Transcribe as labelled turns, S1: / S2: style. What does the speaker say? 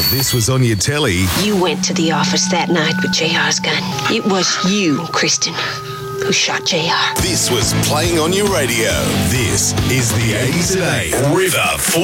S1: this was on your telly,
S2: You went to the office that night with JR's gun. It was you, Kristen, who shot JR.
S1: this was playing on your radio. This is the 80s Today River